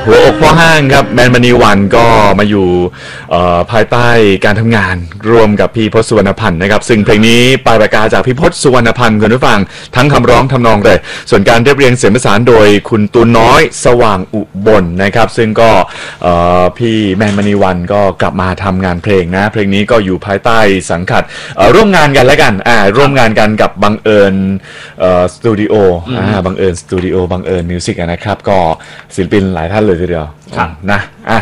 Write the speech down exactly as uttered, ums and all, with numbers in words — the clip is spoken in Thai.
หัวอกพ่อห้างครับแมนมณีวันก็มาอยู่ภายใต้การทำงานรวมกับพี่พจน์สุวรรณพันธ์นะครับซึ่งเพลงนี้ปลายปากกาจากพี่พจน์สุวรรณพันธ์คุณผู้ฟังทั้งคำร้องทำนองเลยส่วนการเรียบเรียงเสียงประสานโดยคุณตูนน้อยสว่างอุบลนะครับซึ่งก็พี่แมนมณีวันก็กลับมาทำงานเพลงนะเพลงนี้ก็อยู่ภายใต้สังกัดร่วมงานกันแล้วกันอ่าร่วมงานกันกับบังเอิญสตูดิโออ่าบังเอิญสตูดิโอบังเอิญมิวสิกนะครับก็ศิลปินหลายท่านเลยทีเดียวนะอ่ะ